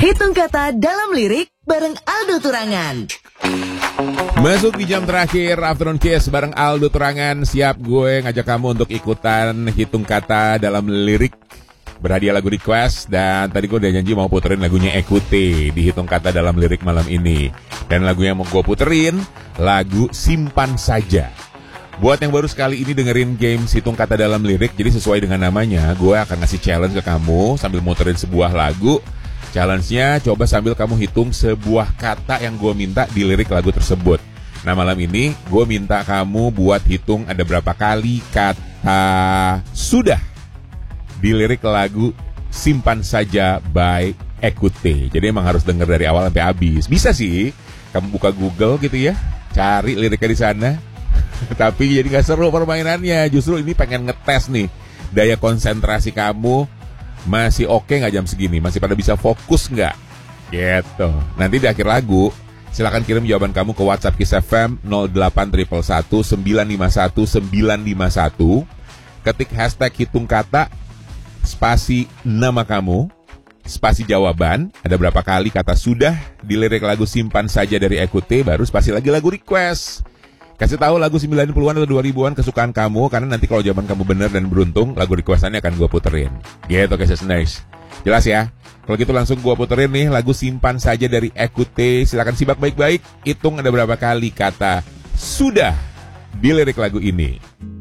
Hitung kata dalam lirik bareng Aldo Turangan. Masuk di jam terakhir Afternoon Kiss bareng Aldo Turangan. Siap gue ngajak kamu untuk ikutan hitung kata dalam lirik, berhadiah lagu request. Dan tadi gue udah janji mau puterin lagunya Ekute di hitung kata dalam lirik malam ini. Dan lagu yang mau gue puterin lagu Simpan Saja. Buat yang baru sekali ini dengerin games hitung kata dalam lirik, jadi sesuai dengan namanya, gue akan ngasih challenge ke kamu sambil muterin sebuah lagu. Challenge-nya coba sambil kamu hitung sebuah kata yang gue minta di lirik lagu tersebut. Nah, malam ini gue minta kamu buat hitung ada berapa kali kata sudah di lirik lagu Simpan Saja by Ekute. Jadi emang harus denger dari awal sampai habis. Bisa sih kamu buka Google gitu ya, cari liriknya di sana. Tapi jadi gak seru permainannya. Justru ini pengen ngetes nih daya konsentrasi kamu. Masih oke gak jam segini? Masih pada bisa fokus gak? Gitu. Nanti di akhir lagu silakan kirim jawaban kamu ke WhatsApp Kiss FM 08111 951 951. Ketik hashtag hitung kata, spasi nama kamu, spasi jawaban, ada berapa kali kata sudah di lirik lagu Simpan Saja dari Ekute, baru spasi lagi lagu request. Kasih tahu lagu 90-an atau 2000-an kesukaan kamu, karena nanti kalau jawaban kamu benar dan beruntung, lagu requestannya akan gue puterin. Gitu guys, nice. Jelas ya? Kalau gitu langsung gue puterin nih lagu Simpan Saja dari Ekute. Silakan simak baik-baik, hitung ada berapa kali kata sudah di lirik lagu ini.